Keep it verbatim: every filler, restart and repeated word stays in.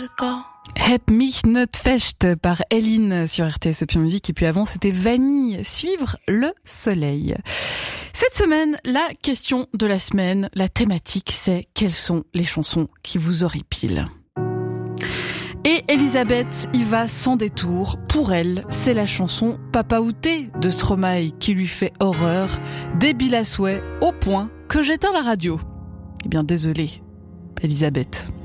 Heb mich not fest par Eline sur R T S Pion Musique. Et puis avant, c'était Vanille, Suivre le soleil. Cette semaine, la question de la semaine, la thématique, c'est quelles sont les chansons qui vous horripilent. Et Elisabeth y va sans détour. Pour elle, c'est la chanson Papa Outé de Stromae qui lui fait horreur, débile à souhait, au point que j'éteins la radio. Eh bien, désolée, Elisabeth.